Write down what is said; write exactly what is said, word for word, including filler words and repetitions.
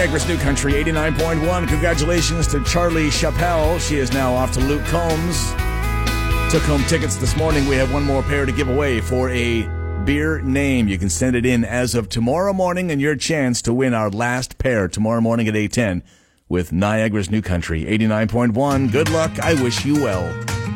Niagara's New Country, eighty-nine point one. Congratulations to Charlie Chappelle. She is now off to Luke Combs. Took home tickets this morning. We have one more pair to give away for a beer name. You can send it in as of tomorrow morning, and your chance to win our last pair tomorrow morning at eight ten with Niagara's New Country, eighty-nine point one. Good luck. I wish you well.